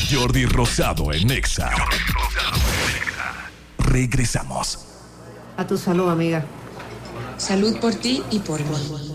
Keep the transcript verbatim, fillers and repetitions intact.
Jordi Rosado en Nexa. Regresamos. A tu salud, amiga. Salud por ti y por mí.